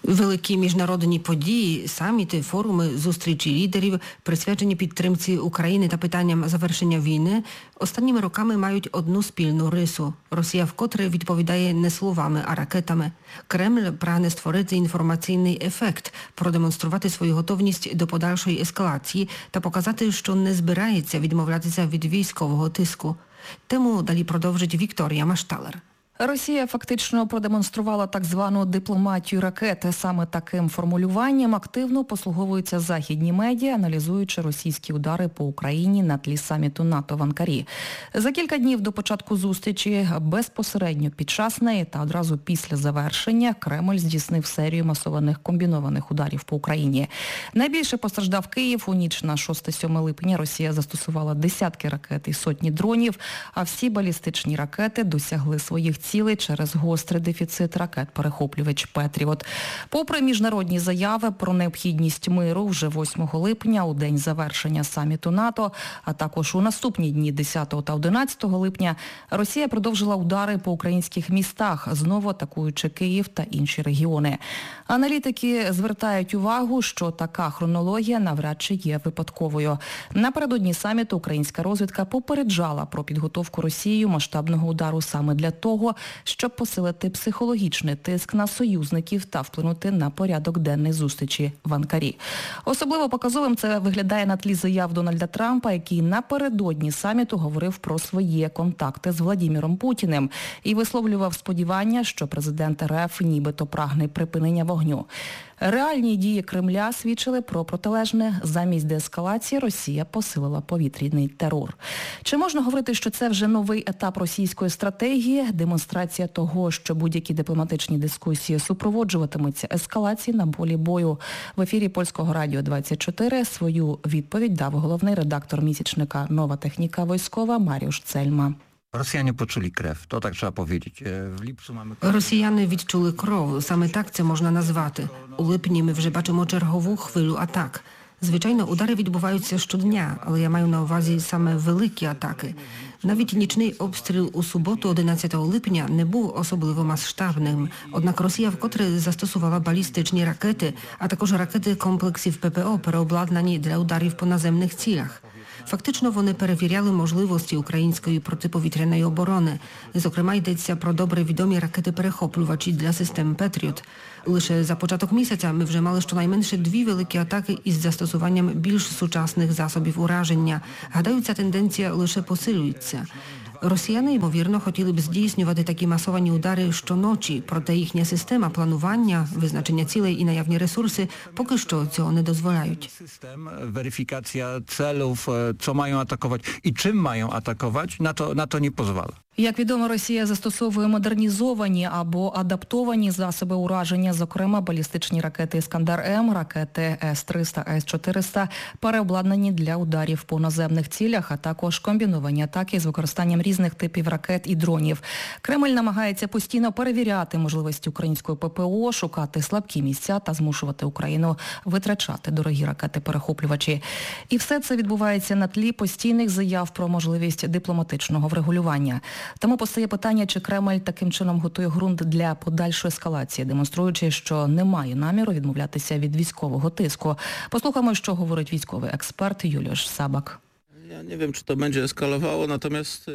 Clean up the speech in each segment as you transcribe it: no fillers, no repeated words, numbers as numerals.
Великі міжнародні події, саміти, форуми, зустрічі лідерів, присвячені підтримці України та питанням завершення війни, останніми роками мають одну спільну рису. Росія вкотре відповідає не словами, а ракетами. Кремль прагне створити інформаційний ефект, продемонструвати свою готовність до подальшої ескалації та показати, що не збирається відмовлятися від військового тиску. Тему далі продовжить Вікторія Машталер. Росія фактично продемонструвала так звану дипломатію ракети. Саме таким формулюванням активно послуговуються західні медіа, аналізуючи російські удари по Україні на тлі саміту НАТО в Анкарі. За кілька днів до початку зустрічі, безпосередньо під час неї та одразу після завершення, Кремль здійснив серію масованих комбінованих ударів по Україні. Найбільше постраждав Київ. У ніч на 6-7 липня Росія застосувала десятки ракет і сотні дронів, а всі балістичні ракети досягли своїх цілей через гострий дефіцит ракет-перехоплювач «Петріот». Попри міжнародні заяви про необхідність миру, вже 8 липня, у день завершення саміту НАТО, а також у наступні дні 10 та 11 липня, Росія продовжила удари по українських містах, знову атакуючи Київ та інші регіони. Аналітики звертають увагу, що така хронологія навряд чи є випадковою. Напередодні саміту українська розвідка попереджала про підготовку Росією масштабного удару саме для того, щоб посилити психологічний тиск на союзників та вплинути на порядок денний зустрічі в Анкарі. Особливо показовим це виглядає на тлі заяв Дональда Трампа, який напередодні саміту говорив про свої контакти з Владіміром Путіним і висловлював сподівання, що президент РФ нібито прагне припинення вогню. Реальні дії Кремля свідчили про протилежне. Замість деескалації Росія посилила повітряний терор. Чи можна говорити, що це вже новий етап російської стратегії, демонстрація того, що будь-які дипломатичні дискусії супроводжуватимуться ескалації на полі бою? В ефірі Польського радіо 24 свою відповідь дав головний редактор місячника «Нова техніка військова» Маріуш Цельма. Росіяни почули крев, то так треба powiedzieć. В липcu mamy... Росіяни відчули кров, саме так це можна назвати. У липні ми вже бачимо чергову хвилю атак. Звичайно, удари відбуваються щодня, але я маю на увазі саме великі атаки. Навіть нічний обстріл у суботу, 11 липня, не був особливо масштабним. Однак Росія вкотре застосувала балістичні ракети, а також ракети комплексів ППО, переобладнані для ударів по наземних цілях. Фактично вони перевіряли можливості української протиповітряної оборони. Зокрема, йдеться про добре відомі ракети-перехоплювачі для систем «Петріот». Лише за початок місяця ми вже мали щонайменше 2 великі атаки із застосуванням більш сучасних засобів ураження. Гадаю, ця тенденція лише посилюється. Росіяни, ймовірно, хотіли б здійснювати такі масовані удари щоночі, проте їхня система планування, визначення цілей і наявні ресурси поки що цього не дозволяють. System, weryfikacja celów, co mają atakować i czym mają atakować, na to nie pozwala. Як відомо, Росія застосовує модернізовані або адаптовані засоби ураження, зокрема балістичні ракети «Іскандер-М», ракети С-300, С-400, переобладнані для ударів по наземних цілях, а також комбіновані атаки з використанням різних типів ракет і дронів. Кремль намагається постійно перевіряти можливості української ППО, шукати слабкі місця та змушувати Україну витрачати дорогі ракети-перехоплювачі. І все це відбувається на тлі постійних заяв про можливість дипломатичного врегулювання. Тому постає питання, чи Кремль таким чином готує ґрунт для подальшої ескалації, демонструючи, що немає наміру відмовлятися від військового тиску. Послухаємо, що говорить військовий експерт Юліуsz Сабак. Я не wiem, czy to będzie eskalowało, natomiast...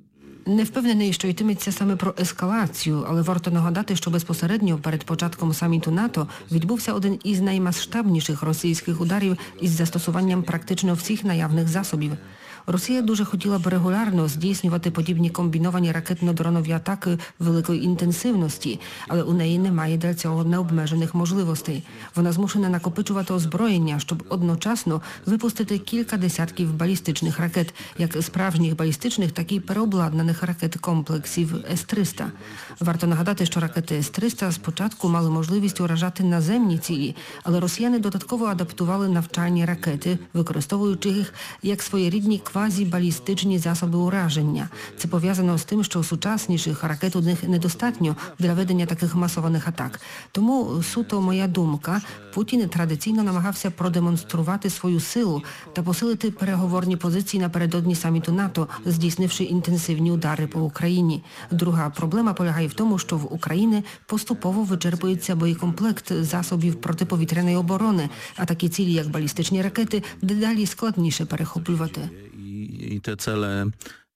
Не впевнений, що йтиметься саме про ескалацію, але варто нагадати, що безпосередньо перед початком саміту НАТО відбувся один із наймасштабніших російських ударів із застосуванням практично всіх наявних засобів. Росія дуже хотіла б регулярно здійснювати подібні комбіновані ракетно-дронові атаки великої інтенсивності, але у неї немає для цього необмежених можливостей. Вона змушена накопичувати озброєння, щоб одночасно випустити кілька десятків балістичних ракет, як справжніх балістичних, так і переобладнаних ракет-комплексів С-300. Варто нагадати, що ракети С-300 спочатку мали можливість уражати наземні цілі, але росіяни додатково адаптували навчальні ракети, використовуючи їх як своєрідні квазібалістичні засоби ураження. Це пов'язано з тим, що сучасніших ракет у них недостатньо для ведення таких масованих атак. Тому, суто моя думка, Путін традиційно намагався продемонструвати свою силу та посилити переговорні позиції напередодні саміту НАТО, здійснивши інтенсивні удари по Україні. Друга проблема полягає в тому, що в Україні поступово вичерпується боєкомплект засобів протиповітряної оборони, а такі цілі, як балістичні ракети, дедалі складніше перехоплювати. I te cele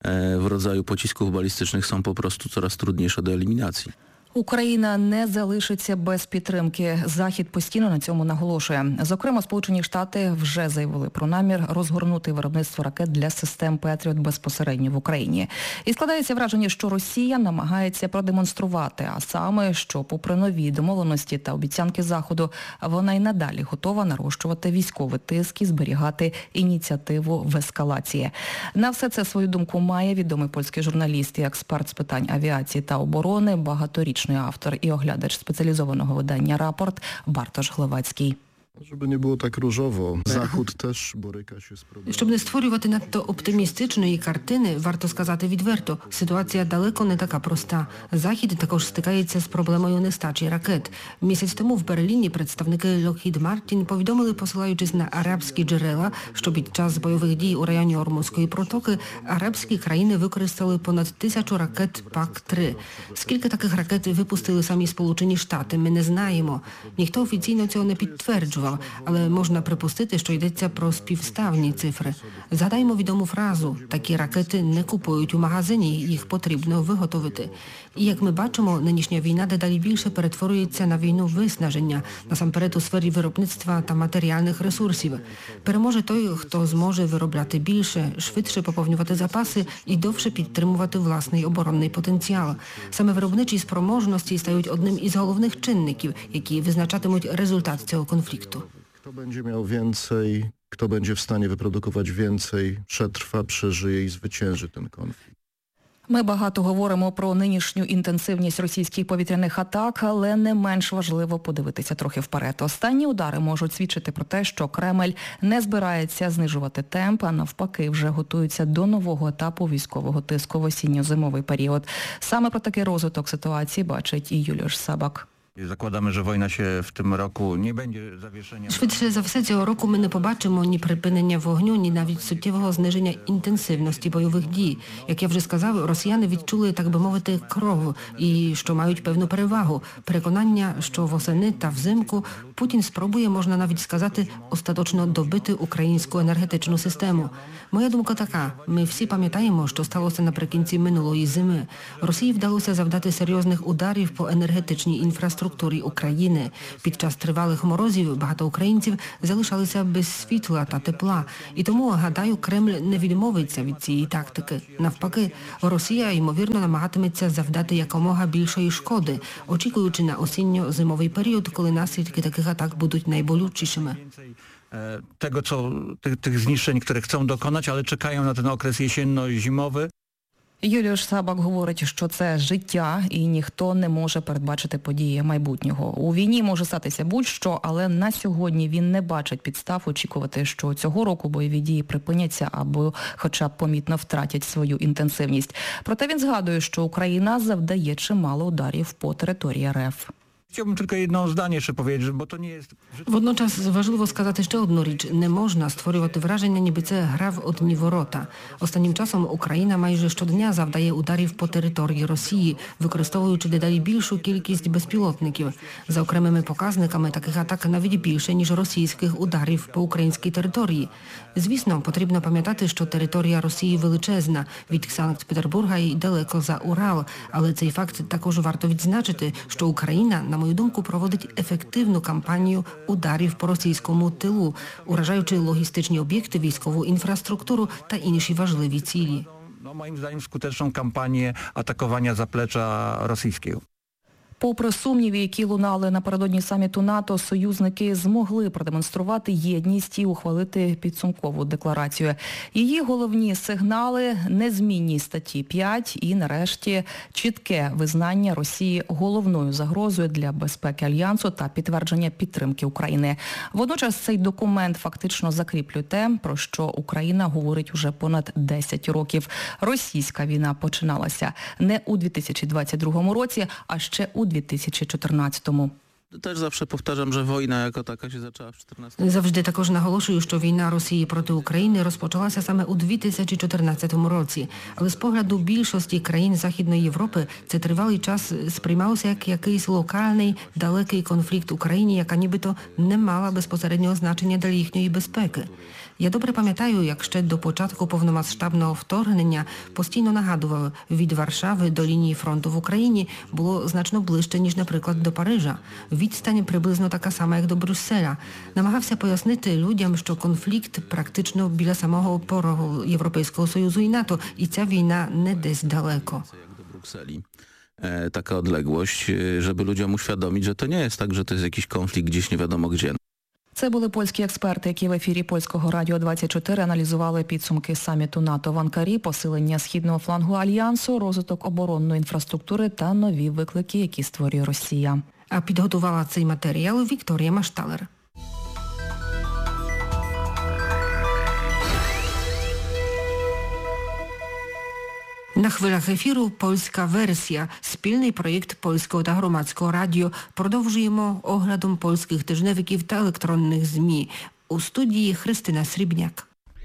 w rodzaju pocisków balistycznych są po prostu coraz trudniejsze do eliminacji. Україна не залишиться без підтримки. Захід постійно на цьому наголошує. Зокрема, Сполучені Штати вже заявили про намір розгорнути виробництво ракет для систем «Петріот» безпосередньо в Україні. І складається враження, що Росія намагається продемонструвати, а саме, що попри нові домовленості та обіцянки Заходу, вона й надалі готова нарощувати військовий тиск і зберігати ініціативу в ескалації. На все це свою думку має відомий польський журналіст і експерт з питань авіації та оборони, багаторічний автор і оглядач спеціалізованого видання «Рапорт» Бартош Гловацький. Żeby nie było tak różowo. Zachód też boryka się z problemem. Щоб не створювати надто оптимістичної картини, варто сказати відверто, ситуація далеко не така проста. Захід також стикається з проблемою нестачі ракет. Місяць тому в Берліні представники Lockheed Martin повідомили, посилаючись на арабські джерела, що під час бойових дій у районі Ормузької протоки арабські країни використали понад 1000 ракет ПАК-3. Скільки таких ракет випустили самі Сполучені Штати, ми не знаємо. Ніхто офіційно цього не підтверджував. Але можна припустити, що йдеться про співставні цифри. Згадаймо відому фразу «такі ракети не купують у магазині, їх потрібно виготовити». І як ми бачимо, нинішня війна дедалі більше перетворюється на війну виснаження, насамперед у сфері виробництва та матеріальних ресурсів. Переможе той, хто зможе виробляти більше, швидше поповнювати запаси і довше підтримувати власний оборонний потенціал. Саме виробничі спроможності стають одним із головних чинників, які визначатимуть результат цього конфлікту. Kto będzie miał więcej, kto będzie w stanie wyprodukować więcej, przetrwa, przeżyje i zwycięży ten konflikt. Ми багато говоримо про нинішню інтенсивність російських повітряних атак, але не менш важливо подивитися трохи вперед. Останні удари можуть свідчити про те, що Кремль не збирається знижувати темп, а навпаки вже готується до нового етапу військового тиску в осінньо-зимовий період. Саме про такий розвиток ситуації бачить і Юліуsz Сабак. Zakładamy, że wojna się w tym roku nie będzie zawieszenia. Швидше за все, цього року ми не побачимо ні припинення вогню, ні навіть суттєвого зниження інтенсивності бойових дій. Як я вже сказав, росіяни відчули, так би мовити, кров і що мають певну перевагу. Переконання, що восени та взимку Путін спробує, можна навіть сказати, остаточно добити українську енергетичну систему. Моя думка така. Ми всі пам'ятаємо, що сталося наприкінці минулої зими. Росії вдалося завдати серйозних ударів по енергетичній інфраструктурі України. Під час тривалих морозів багато українців залишалися без світла та тепла. І тому, гадаю, Кремль не відмовиться від цієї тактики. Навпаки, Росія, ймовірно, намагатиметься завдати якомога більшої шкоди, очікуючи на осінньо-зимовий період, коли наслідки таких атак будуть найболючішими. Tych zniszczeń, które chcą dokonać, ale czekają na ten okres jesienno-zimowy. Юліуsz Сабак говорить, що це життя і ніхто не може передбачити події майбутнього. У війні може статися будь-що, але на сьогодні він не бачить підстав очікувати, що цього року бойові дії припиняться або хоча б помітно втратять свою інтенсивність. Проте він згадує, що Україна завдає чимало ударів по території РФ. Chciałbym tylko jedno zdanie jeszcze powiedzieć, bo to nie jest... Водночас важливо сказати ще одну річ. Не можна створювати враження, ніби це гра в одні ворота. Останнім часом Україна майже щодня завдає ударів по території Росії, використовуючи дедалі більшу кількість безпілотників. За окремими показниками таких атак навіть більше, ніж російських ударів по українській території. Звісно, потрібно пам'ятати, що територія Росії величезна, від Санкт-Петербурга і далеко за Урал. Але цей факт також варто відзначити, що Україна, на мою думку, проводить ефективну кампанію ударів по російському тилу, уражаючи логістичні об'єкти, військову інфраструктуру та інші важливі цілі. Moim zdaniem skuteczną kampanię atakowania zaplecza rosyjskiego. Попри сумніви, які лунали напередодні саміту НАТО, союзники змогли продемонструвати єдність і ухвалити підсумкову декларацію. Її головні сигнали – незмінність статті 5 і, нарешті, чітке визнання Росії головною загрозою для безпеки Альянсу та підтвердження підтримки України. Водночас цей документ фактично закріплює те, про що Україна говорить уже понад 10 років. Російська війна починалася не у 2022 році, а ще у 2014-му. Też zawsze powtarzam, że wojna jako taka się zaczęła w 2014 Завжди також наголошую, що війна Росії проти України розпочалася саме у 2014 році. Але з погляду більшості країн Західної Європи це тривалий час сприймався як якийсь локальний, далекий конфлікт Україні, яка нібито не мала безпосереднього значення для їхньої безпеки. Я добре пам'ятаю, як ще до початку повномасштабного вторгнення постійно нагадували, від Варшави до лінії фронту в Україні було значно ближче, ніж, наприклад, до Парижа. Відстань приблизно така сама, як до Брюсселя. Намагався пояснити людям, що конфлікт практично біля самого порогу Європейського Союзу і НАТО, і ця війна не десь далеко. jak do Brukseli. Taka odległość, żeby ludziom uświadomić, że to nie jest tak, że to jest jakiś konflikt gdzieś nie wiadomo gdzie. Це були польські експерти, які в ефірі Польського радіо 24 аналізували підсумки саміту НАТО в Анкарі, посилення східного флангу Альянсу, розвиток оборонної інфраструктури та нові виклики, які створює Росія. А підготувала цей матеріал Вікторія Машталер. На хвилях ефіру «Польська версія» – спільний проєкт Польського та Громадського радіо. Продовжуємо оглядом польських тижневиків та електронних ЗМІ. У студії Христина Срібняк.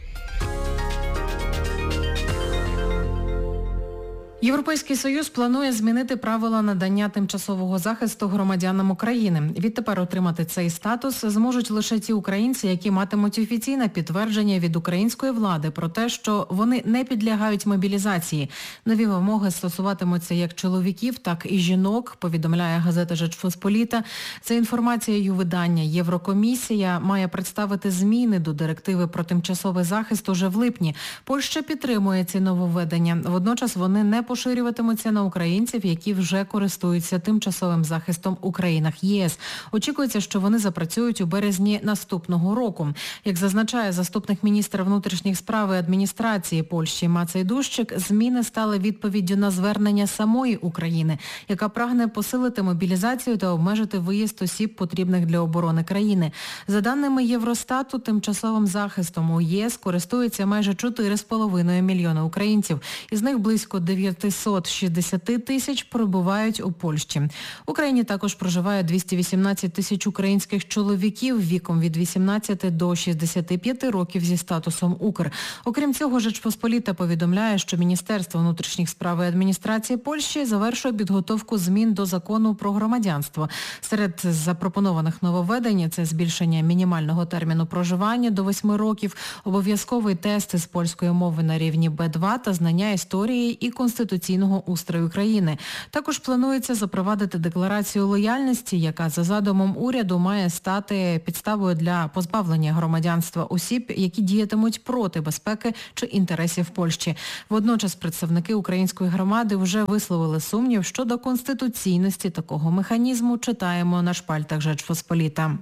Європейський Союз планує змінити правила надання тимчасового захисту громадянам України. Відтепер отримати цей статус зможуть лише ті українці, які матимуть офіційне підтвердження від української влади про те, що вони не підлягають мобілізації. Нові вимоги стосуватимуться як чоловіків, так і жінок, повідомляє газета «Жечпосполіта». За інформацією видання, Єврокомісія має представити зміни до директиви про тимчасовий захист уже в липні. Польща підтримує ці нововведення. Водночас вони не поширюватимуться на українців, які вже користуються тимчасовим захистом у країнах ЄС. Очікується, що вони запрацюють у березні наступного року. Як зазначає заступник міністра внутрішніх справ і адміністрації Польщі Мацей Дущик, зміни стали відповіддю на звернення самої України, яка прагне посилити мобілізацію та обмежити виїзд осіб, потрібних для оборони країни. За даними Євростату, тимчасовим захистом у ЄС користується майже 4,5 мільйона українців. Із них близько 960 тисяч перебувають у Польщі. В Україні також проживає 218 тисяч українських чоловіків віком від 18 до 65 років зі статусом Укр. Окрім цього, Жечпосполіта повідомляє, що Міністерство внутрішніх справ і адміністрації Польщі завершує підготовку змін до закону про громадянство. Серед запропонованих нововведень – це збільшення мінімального терміну проживання до 8 років, обов'язковий тест з польської мови на рівні Б2 та знання історії і конституційного устрою країни. Також планується запровадити декларацію лояльності, яка за задумом уряду має стати підставою для позбавлення громадянства осіб, які діятимуть проти безпеки чи інтересів Польщі. Водночас представники української громади вже висловили сумнів щодо конституційності такого механізму, читаємо на шпальтах Жечпосполіта.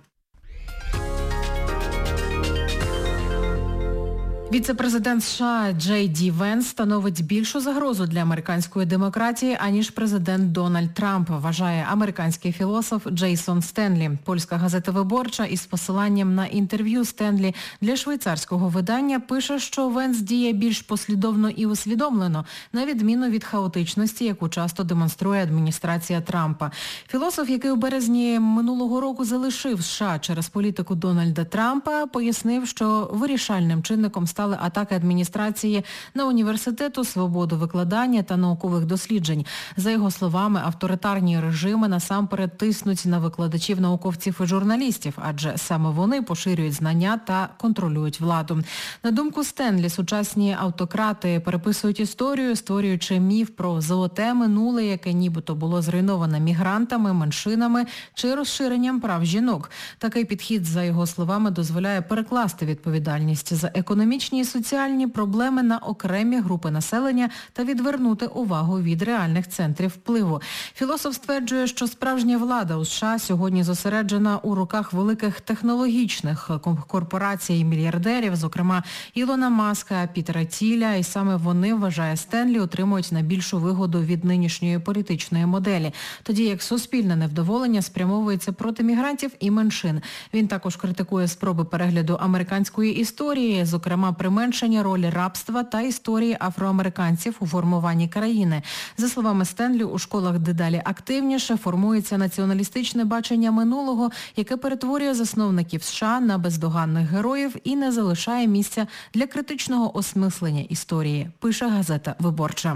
Віце-президент США Джей Ді Венс становить більшу загрозу для американської демократії, аніж президент Дональд Трамп, вважає американський філософ Джейсон Стенлі. Польська газета «Виборча» із посиланням на інтерв'ю Стенлі для швейцарського видання пише, що Венс діє більш послідовно і усвідомлено, на відміну від хаотичності, яку часто демонструє адміністрація Трампа. Філософ, який у березні минулого року залишив США через політику Дональда Трампа, пояснив, що вирішальним чинником стали атаки адміністрації на університету, свободу викладання та наукових досліджень. За його словами, авторитарні режими насамперед тиснуть на викладачів, науковців і журналістів, адже саме вони поширюють знання та контролюють владу. На думку Стенлі, сучасні автократи переписують історію, створюючи міф про золоте минуле, яке нібито було зруйноване мігрантами, меншинами чи розширенням прав жінок. Такий підхід, за його словами, дозволяє перекласти відповідальність за економічні економічні і соціальні проблеми на окремі групи населення та відвернути увагу від реальних центрів впливу. Філософ стверджує, що справжня влада у США сьогодні зосереджена у руках великих технологічних корпорацій і мільярдерів, зокрема Ілона Маска, Пітера Тілля, і саме вони, вважає Стенлі, отримують найбільшу вигоду від нинішньої політичної моделі, тоді як суспільне невдоволення спрямовується проти мігрантів і меншин. Він також критикує спроби перегляду американської історії, зокрема применшення ролі рабства та історії афроамериканців у формуванні країни. За словами Стенлі, у школах дедалі активніше формується націоналістичне бачення минулого, яке перетворює засновників США на бездоганних героїв і не залишає місця для критичного осмислення історії, пише газета «Виборча».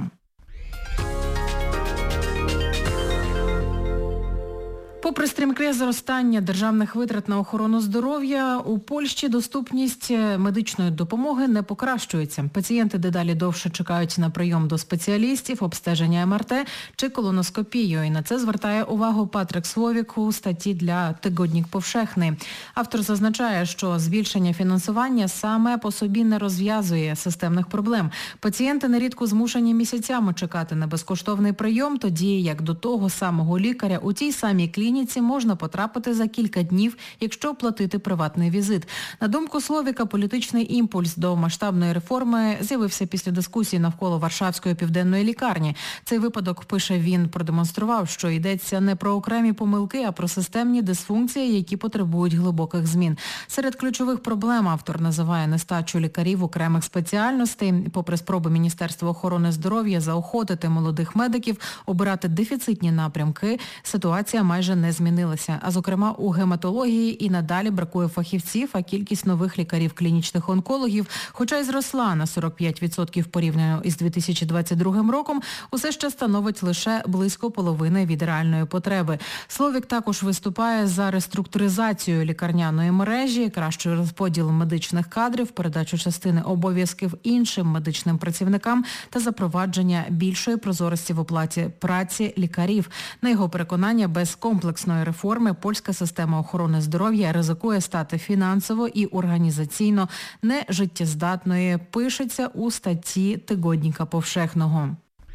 Попри стрімке зростання державних витрат на охорону здоров'я, у Польщі доступність медичної допомоги не покращується. Пацієнти дедалі довше чекають на прийом до спеціалістів, обстеження МРТ чи колоноскопію. І на це звертає увагу Патрик Словік у статті для «Тигодник Повшехний». Автор зазначає, що збільшення фінансування саме по собі не розв'язує системних проблем. Пацієнти нерідко змушені місяцями чекати на безкоштовний прийом, тоді як до того самого лікаря у тій самій клініці можна потрапити за кілька днів, якщо оплатити приватний візит. На думку Словіка, політичний імпульс до масштабної реформи з'явився після дискусій навколо Варшавської південної лікарні. Цей випадок, пише він, продемонстрував, що йдеться не про окремі помилки, а про системні дисфункції, які потребують глибоких змін. Серед ключових проблем автор називає нестачу лікарів окремих спеціальностей. Попри спроби Міністерства охорони здоров'я заохотити молодих медиків обирати дефіцитні напрямки, ситуація майже не змінилася. А зокрема, у гематології і надалі бракує фахівців, а кількість нових лікарів-клінічних онкологів, хоча й зросла на 45% порівняно із 2022 роком, усе ще становить лише близько половини від реальної потреби. Словік також виступає за реструктуризацію лікарняної мережі, кращий розподіл медичних кадрів, передачу частини обов'язків іншим медичним працівникам та запровадження більшої прозорості в оплаті праці лікарів. На його переконання, без комплексної реформи польська система охорони здоров'я ризикує стати фінансово і організаційно нежиттєздатною, пишеться у статті «Тигодника Повшехного».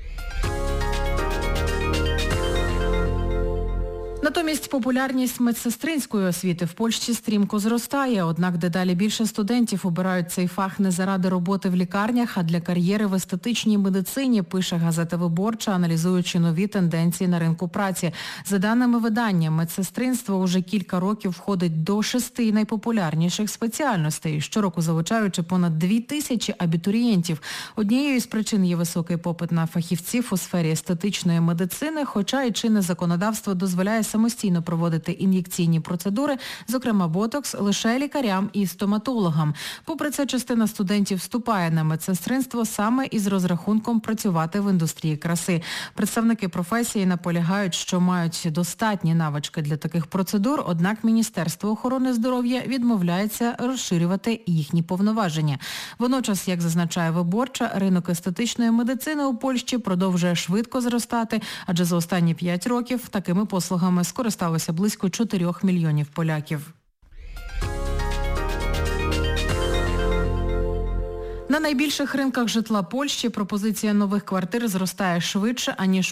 Натомість популярність медсестринської освіти в Польщі стрімко зростає, однак дедалі більше студентів обирають цей фах не заради роботи в лікарнях, а для кар'єри в естетичній медицині, пише газета «Виборча», аналізуючи нові тенденції на ринку праці. За даними видання, медсестринство уже кілька років входить до 6 найпопулярніших спеціальностей, щороку залучаючи понад 2000 абітурієнтів. Однією із причин є високий попит на фахівців у сфері естетичної медицини, хоча і чинне законодавство дозволяє самостійно проводити ін'єкційні процедури, зокрема ботокс, лише лікарям і стоматологам. Попри це, частина студентів вступає на медсестринство саме із розрахунком працювати в індустрії краси. Представники професії наполягають, що мають достатні навички для таких процедур, однак Міністерство охорони здоров'я відмовляється розширювати їхні повноваження. Водночас, як зазначає «Виборча», ринок естетичної медицини у Польщі продовжує швидко зростати, адже за останні 5 років такими послугами скористалося близько 4 мільйонів поляків. На найбільших ринках житла Польщі пропозиція нових квартир зростає швидше, аніж